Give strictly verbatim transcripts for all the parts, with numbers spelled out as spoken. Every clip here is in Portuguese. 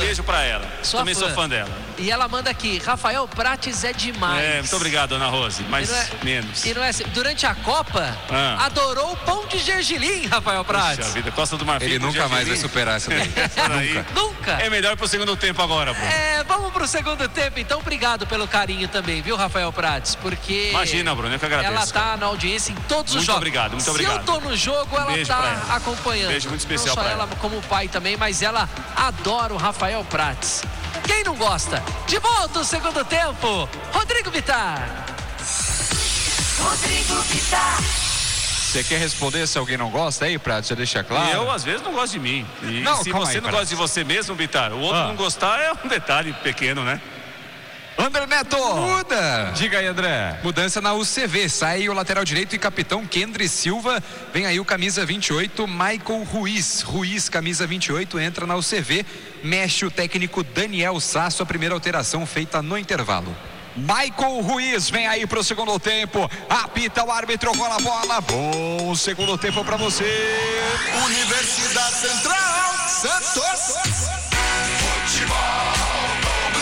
Beijo pra ela. Sua Também fã. sou fã dela. E ela manda aqui, Rafael Prates é demais. É, muito obrigado, Ana Rose. Mas E não é- menos. E não é assim, durante a Copa, Ah. adorou o pão de gergelim, Rafael Prates. Puxa vida, Costa do Marfim. Ele com nunca mais vai gergelim. superar essa daí. Nunca. Nunca. É melhor pro segundo tempo agora, Bruno. É, vamos pro segundo tempo, então obrigado pelo carinho também, viu, Rafael Prates? Porque Imagina, Bruno, eu que agradeço. ela tá na audiência em todos os Muito jogos. obrigado, muito Se obrigado. eu tô no jogo, ela Beijo tá pra ela. acompanhando. Beijo muito especial Não só pra ela, ela. como pai também, mas ela adora o Rafael Prates. Quem não gosta? De volta o segundo tempo, Rodrigo Vittar. Rodrigo Vittar. Você quer responder se alguém não gosta aí, Prato? Você deixa claro? E eu, às vezes, não gosto de mim. E Não, se calma você aí, não Prato. gosta de você mesmo, Bitar, o outro Ah. não gostar é um detalhe pequeno, né? André Neto! Muda! Diga aí, André. Mudança na U C V. Sai o lateral direito e capitão Kendry Silva. Vem aí o camisa vinte e oito, Michael Ruiz. Ruiz, camisa vinte e oito, entra na U C V. Mexe o técnico Daniel Sasso. A primeira alteração feita no intervalo. Michael Ruiz vem aí pro segundo tempo. Apita o árbitro, rola a bola. Bom segundo tempo pra você. Universidade Central, Santos. Futebol, vamos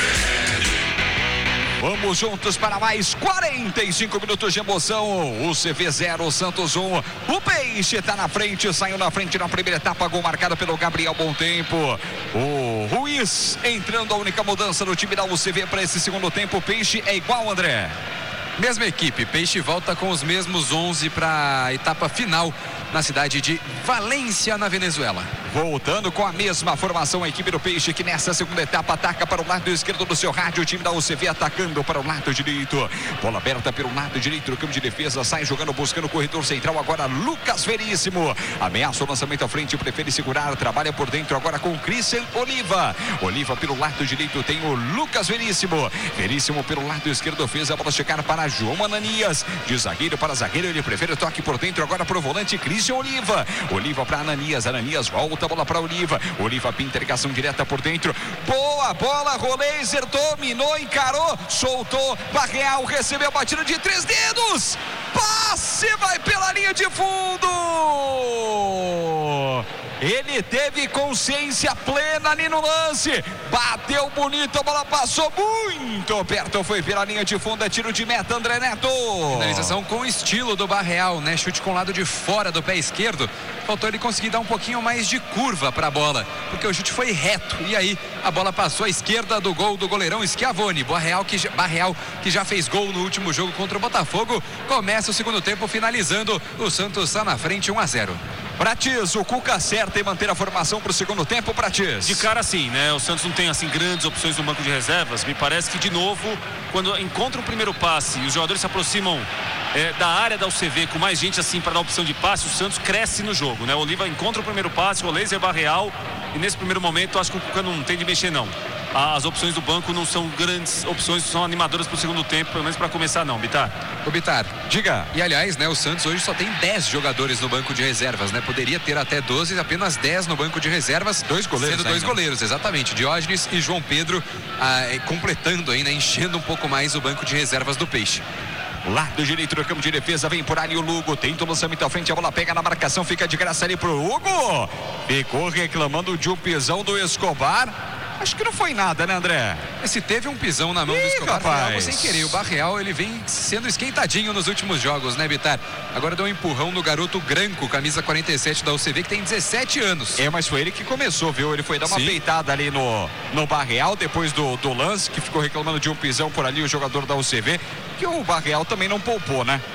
Vamos juntos para mais quarenta e cinco minutos de emoção. O C V zero, Santos um. O Peixe está na frente, saiu na frente na primeira etapa, gol marcado pelo Gabriel Bom Tempo. O Ruiz entrando, a única mudança no time da U C V para esse segundo tempo. O Peixe é igual, André. Mesma equipe, Peixe volta com os mesmos onze para a etapa final na cidade de Valência, na Venezuela. Voltando com a mesma formação, a equipe do Peixe que nessa segunda etapa ataca para o lado esquerdo do seu rádio, o time da U C V atacando para o lado direito. Bola aberta pelo lado direito do campo de defesa, sai jogando, buscando o corredor central, agora Lucas Veríssimo. Ameaça o lançamento à frente, prefere segurar, trabalha por dentro agora com Christian Oliva. Oliva pelo lado direito tem o Lucas Veríssimo. Veríssimo pelo lado esquerdo fez a bola chegar para João Ananias. De zagueiro para zagueiro, ele prefere o toque por dentro agora para o volante Christian Oliva. Oliva para Ananias, Ananias volta a bola para Oliva. Oliva pinta ligação direta por dentro. Boa bola, Roleiser dominou, encarou, soltou. Barreal recebeu a batida de três dedos. Passe vai pela linha de fundo. Ele teve consciência plena ali no lance. Bateu bonito, a bola passou muito perto. Foi pela linha de fundo, é tiro de meta, André Neto. Finalização com estilo do Barreal, né? Chute com o lado de fora do pé esquerdo. Faltou ele conseguir dar um pouquinho mais de curva para a bola, porque o chute foi reto. E aí a bola passou à esquerda do gol do goleirão Schiavone. Barreal que, Barreal, que já fez gol no último jogo contra o Botafogo. Começa o segundo tempo finalizando. O Santos está na frente, um a zero. Prates, o Cuca acerta em manter a formação para o segundo tempo, Prates. De cara sim, né? O Santos não tem assim grandes opções no banco de reservas. Me parece que de novo, quando encontra o primeiro passe e os jogadores se aproximam é, da área da U C V com mais gente assim para dar opção de passe, o Santos cresce no jogo, né? O Oliva encontra o primeiro passe, o Laser Barreal, e nesse primeiro momento eu acho que o Cuca não tem de mexer não. As opções do banco não são grandes opções, são animadoras para o segundo tempo, pelo menos para começar não, Bitar. Ô Bitar, diga. E aliás, né, o Santos hoje só tem dez jogadores no banco de reservas, né? Poderia ter até doze, apenas dez no banco de reservas. Dois goleiros. Sendo dois ainda. goleiros, exatamente. Diógenes e João Pedro ah, completando ainda, enchendo um pouco mais o banco de reservas do Peixe. Lado direito do campo de defesa, vem por ali o Lugo, tenta o lançamento à frente, a bola pega na marcação, fica de graça ali pro Hugo. Ficou reclamando de um pisão do Escobar. Acho que não foi nada, né, André? Se teve um pisão na mão Ih, do Escobar, rapaz. Foi algo sem querer. O Barreal, ele vem sendo esquentadinho nos últimos jogos, né, Bitar? Agora deu um empurrão no garoto Branco, camisa quarenta e sete da U C V, que tem dezessete anos. É, mas foi ele que começou, viu? Ele foi dar uma Sim. peitada ali no, no Barreal, depois do, do lance, que ficou reclamando de um pisão por ali, o jogador da U C V, que o Barreal também não poupou, né?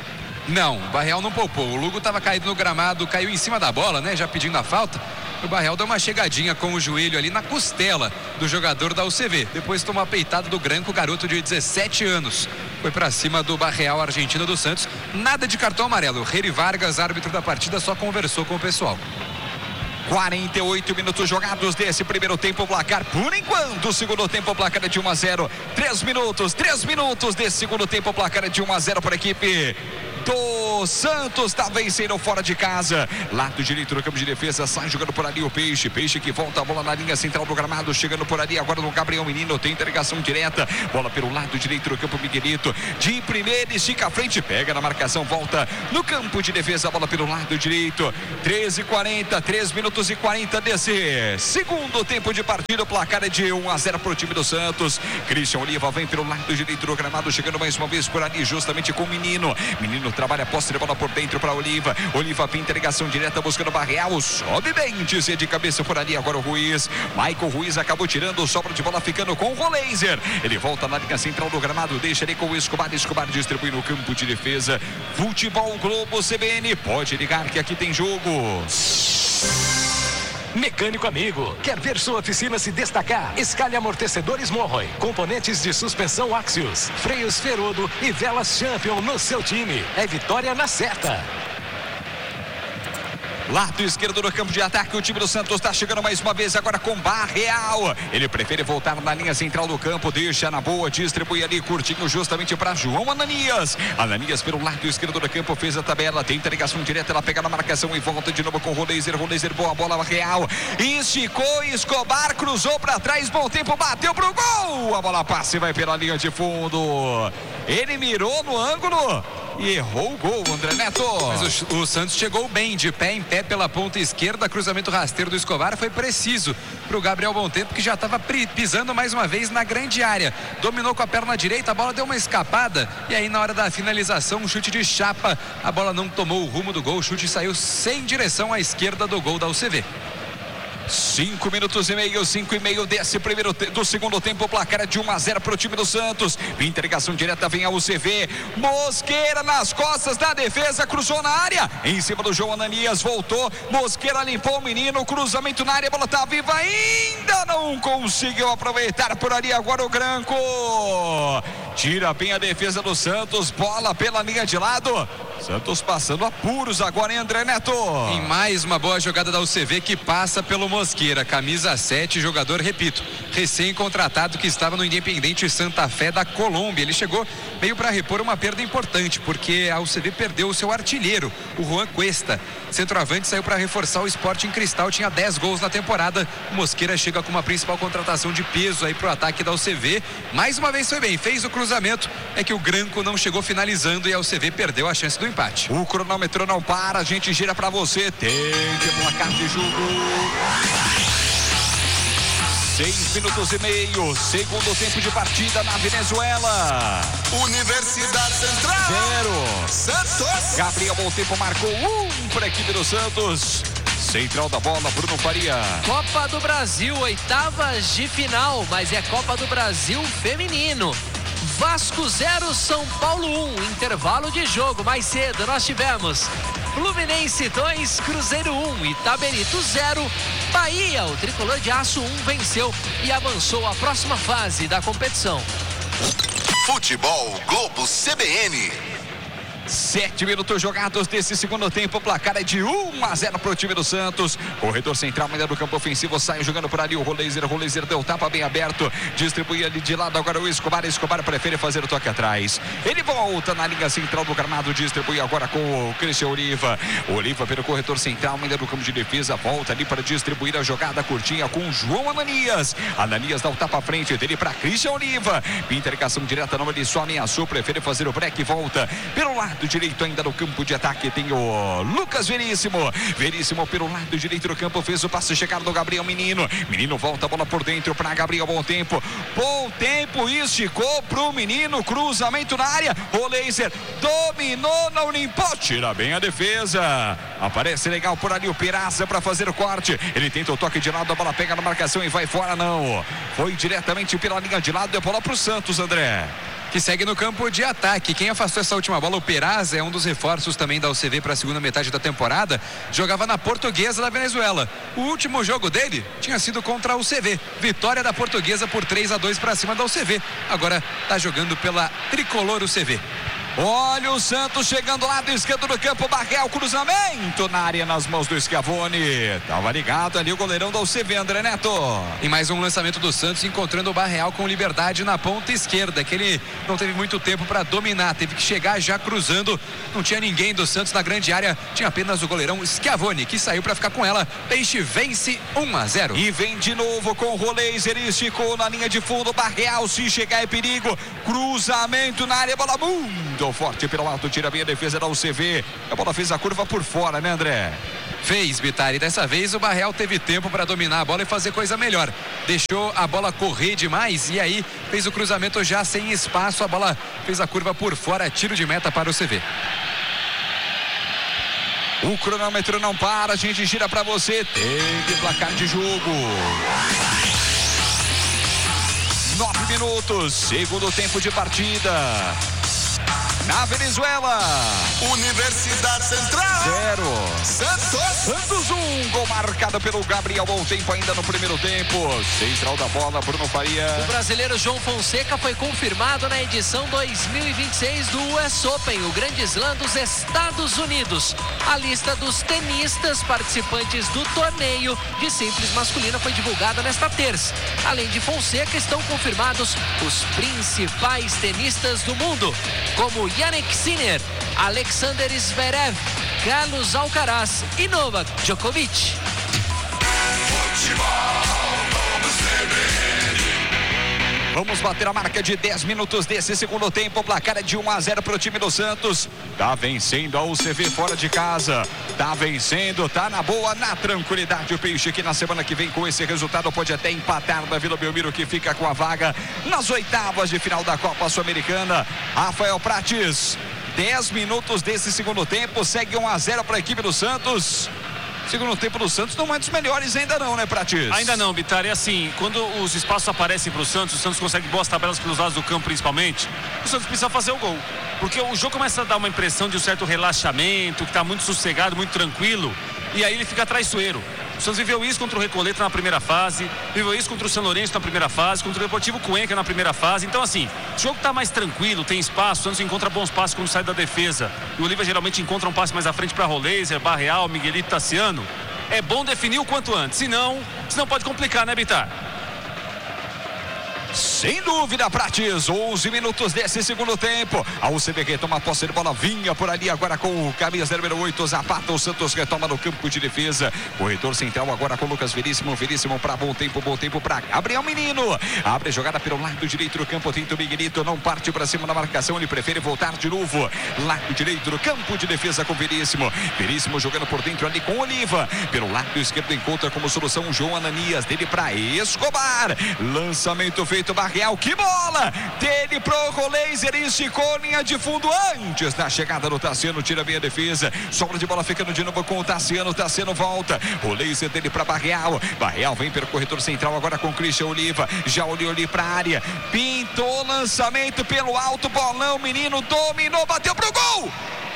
Não, o Barreal não poupou. O Lugo estava caído no gramado, caiu em cima da bola, né? Já pedindo a falta. O Barreal deu uma chegadinha com o joelho ali na costela do jogador da U C V. Depois tomou uma peitada do Branco, garoto de dezessete anos. Foi pra cima do Barreal, argentino do Santos. Nada de cartão amarelo. Reri Vargas, árbitro da partida, só conversou com o pessoal. quarenta e oito minutos jogados desse primeiro tempo, placar por enquanto. O segundo tempo, placar é de um a zero. três minutos, três minutos desse segundo tempo, placar é de um a zero para a equipe do Santos está vencendo fora de casa. Lado direito do campo de defesa, sai jogando por ali o Peixe. Peixe que volta a bola na linha central do gramado, chegando por ali agora no Gabriel Menino, tem interligação direta, bola pelo lado direito do campo, Miguelito de primeira, estica a frente, pega na marcação, volta no campo de defesa, bola pelo lado direito. Treze e quarenta, três minutos e quarenta desse segundo tempo de partida. O placar é de um a zero para o time do Santos. Christian Oliva vem pelo lado direito do gramado, chegando mais uma vez por ali, justamente com o Menino. Menino trabalha a posse de bola por dentro para Oliva. Oliva pinta ligação direta, buscando o Barreal, sobe bem, desvia de cabeça por ali agora o Ruiz. Michael Ruiz acabou tirando, sobra de bola ficando com o Roleiser. Ele volta na linha central do gramado, deixa ele com o Escobar. Escobar distribui no campo de defesa. Futebol Globo C B N, pode ligar que aqui tem jogo. Mecânico amigo, quer ver sua oficina se destacar? Escale amortecedores Monroy, componentes de suspensão Axios, freios Ferodo e velas Champion no seu time. É vitória na certa. Lado esquerdo do campo de ataque, o time do Santos está chegando mais uma vez agora com Barreal. Ele prefere voltar na linha central do campo, deixa na boa, distribui ali curtinho justamente para João Ananias. Ananias pelo lado esquerdo do campo, fez a tabela, tenta ligação direta, ela pega na marcação e volta de novo com o Roleiser. Roleiser, boa bola, Barreal. Esticou, Escobar, cruzou para trás, bom tempo, bateu pro gol. A bola passa e vai pela linha de fundo. Ele mirou no ângulo e errou o gol, André Neto. Mas o, o Santos chegou bem, de pé em pé pela ponta esquerda, cruzamento rasteiro do Escobar, foi preciso para o Gabriel Bontempo, que já estava pisando mais uma vez na grande área, dominou com a perna direita, a bola deu uma escapada, e aí na hora da finalização, um chute de chapa, a bola não tomou o rumo do gol, o chute saiu sem direção à esquerda do gol da U C V. Cinco minutos e meio, cinco e meio desse primeiro te- do segundo tempo. O placar é de um a zero para o time do Santos. Interligação direta, vem a U C V. Mosqueira nas costas da defesa, cruzou na área. Em cima do João Ananias, voltou. Mosqueira limpou o menino. Cruzamento na área, a bola tá viva ainda. Não conseguiu aproveitar por ali agora o Branco. Tira bem a defesa do Santos. Bola pela linha de lado. Santos passando apuros agora, hein, André Neto? Em mais uma boa jogada da U C V que passa pelo Mosqueira, camisa sete, jogador, repito, recém-contratado que estava no Independente Santa Fé da Colômbia. Ele chegou meio para repor uma perda importante, porque a U C V perdeu o seu artilheiro, o Juan Cuesta. Centroavante saiu para reforçar o Sporting Cristal, tinha dez gols na temporada. O Mosqueira chega com uma principal contratação de peso aí pro ataque da U C V. Mais uma vez foi bem, fez o cruzamento, é que o Branco não chegou finalizando e a U C V perdeu a chance do empate. O cronômetro não para, a gente gira pra você. Tem de placar de jogo. Seis minutos e meio, segundo tempo de partida na Venezuela. Universidade Central. Zero. Santos. Gabriel Bontempo marcou um para a equipe do Santos. Central da bola, Bruno Faria. Copa do Brasil, oitavas de final, mas é Copa do Brasil feminino. Vasco zero, São Paulo um, intervalo de jogo. Mais cedo nós tivemos Fluminense dois, Cruzeiro um, Itaberito zero, Bahia, o tricolor de aço um, venceu e avançou à próxima fase da competição. Futebol Globo C B N. Sete minutos jogados desse segundo tempo. O placar é de um a zero para o time do Santos. Corredor central, ainda do campo ofensivo, sai jogando por ali o Roleiser. O Roleiser deu tapa bem aberto, distribui ali de lado agora o Escobar. Escobar prefere fazer o toque atrás. Ele volta na linha central do gramado, distribui agora com o Christian Oliva. Oliva pelo corredor central, ainda do campo de defesa, volta ali para distribuir a jogada curtinha com João Ananias. Ananias dá o tapa à frente dele para Christian Oliva. Pinta ligação direta, não, ele só ameaçou, prefere fazer o break, volta pelo lado do direito ainda no campo de ataque tem o Lucas Veríssimo. Veríssimo pelo lado direito do campo, fez o passe chegar do Gabriel Menino. Menino volta a bola por dentro para Gabriel Bontempo. Bom tempo, esticou pro Menino, cruzamento na área. O Laser dominou, não limpou, tira bem a defesa. Aparece legal por ali o Peraza para fazer o corte. Ele tenta o toque de lado, a bola pega na marcação e vai fora, não. Foi diretamente pela linha de lado, deu bola pro Santos, André. Que segue no campo de ataque. Quem afastou essa última bola, o Peraza, é um dos reforços também da U C V para a segunda metade da temporada. Jogava na Portuguesa da Venezuela. O último jogo dele tinha sido contra a U C V. Vitória da Portuguesa por três a dois para cima da U C V. Agora está jogando pela Tricolor U C V. Olha o Santos chegando lá do esquerdo do campo. Barreal, cruzamento na área nas mãos do Schiavone. Tava ligado ali o goleirão da U C V, André Neto. E mais um lançamento do Santos, encontrando o Barreal com liberdade na ponta esquerda, que ele não teve muito tempo para dominar, teve que chegar já cruzando. Não tinha ninguém do Santos na grande área, tinha apenas o goleirão Schiavone, que saiu para ficar com ela. Peixe vence um a zero. E vem de novo com o Roleiser, esticou na linha de fundo. Barreal, se chegar é perigo. Cruzamento na área, bola muito forte pelo alto, tira bem a defesa da U C V. A bola fez a curva por fora, né, André? Fez, Bittar, e dessa vez o Barreal teve tempo para dominar a bola e fazer coisa melhor. Deixou a bola correr demais e aí fez o cruzamento já sem espaço. A bola fez a curva por fora, tiro de meta para o C V. O cronômetro não para, a gente gira para você. Teve placar de jogo. Nove minutos, segundo tempo de partida. Na Venezuela, Universidade Central zero. Santos Santos um, gol marcado pelo Gabriel. Bom tempo ainda no primeiro tempo. Central da bola, Bruno Faria. O brasileiro João Fonseca foi confirmado na edição dois mil e vinte e seis do U S Open, o Grande Slam dos Estados Unidos. A lista dos tenistas participantes do torneio de simples masculina foi divulgada nesta terça. Além de Fonseca, estão confirmados os principais tenistas do mundo, como Jannik Sinner, Alexander Zverev, Carlos Alcaraz e Novak Djokovic. Vamos bater a marca de dez minutos desse segundo tempo. O placar é de um a zero para o time do Santos. Tá vencendo a U C V fora de casa. Tá vencendo, tá na boa, na tranquilidade. O Peixe que na semana que vem com esse resultado pode até empatar na Vila Belmiro, que fica com a vaga nas oitavas de final da Copa Sul-Americana. Rafael Prates, dez minutos desse segundo tempo. Segue um a zero para a equipe do Santos. Segundo tempo do Santos não é dos melhores ainda não, né, Prates? Ainda não, Bittar. É assim, quando os espaços aparecem para o Santos, o Santos consegue boas tabelas pelos lados do campo principalmente, o Santos precisa fazer o gol. Porque o jogo começa a dar uma impressão de um certo relaxamento, que está muito sossegado, muito tranquilo, e aí ele fica traiçoeiro. O Santos viveu isso contra o Recoleta na primeira fase, viveu isso contra o São Lourenço na primeira fase, contra o Deportivo Cuenca na primeira fase. Então, assim, o jogo está mais tranquilo, tem espaço, o Santos encontra bons passes quando sai da defesa. E o Oliva geralmente encontra um passe mais à frente para Roleiser, Barreal, Miguelito, Tassiano. É bom definir o quanto antes, senão, senão pode complicar, né, Bittar? Sem dúvida, Prates, onze minutos desse segundo tempo. A U C V retoma a posse de bola, vinha por ali agora com o camisa número oito, Zapata. O Santos retoma no campo de defesa. Corredor central agora com o Lucas Veríssimo. Veríssimo para bom tempo, bom tempo para Gabriel Menino. Abre jogada pelo lado direito do campo, tenta o Miguelito, não parte para cima da marcação, ele prefere voltar de novo. Lado direito do campo de defesa com Veríssimo. Veríssimo jogando por dentro ali com Oliva. Pelo lado esquerdo encontra como solução o João Ananias, dele para Escobar. Lançamento feito, Barreal, que bola! Dele pro Roleiser, esticou linha de fundo antes da chegada do Tassiano, tira bem a defesa, sobra de bola ficando de novo com o Tassiano, Tassiano volta, Roleiser dele para Barreal, Barreal vem pelo corredor central agora com Christian Oliva, já olhou ali pra área, pintou lançamento pelo alto, bolão, menino dominou, bateu pro gol!